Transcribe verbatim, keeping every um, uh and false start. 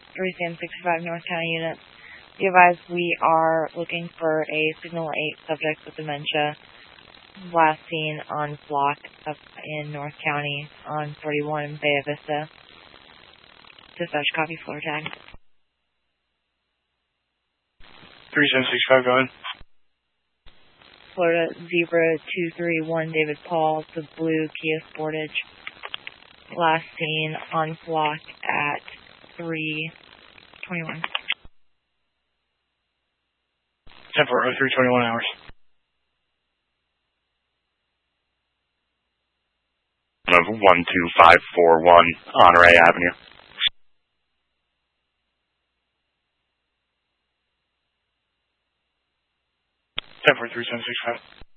three C M sixty-five North County units. Be advised, we are looking for a Signal eight subject with dementia. Last seen on block up in North County on forty-one in Bay Vista. Dispatch, copy, floor tag. three seven six five, go ahead. Florida Zebra two three one David Paul, the blue Kia Sportage. Last seen on block at three twenty-one. ten for oh three twenty-one hours. Of one two five four one Honore Avenue. ten for three seven six five.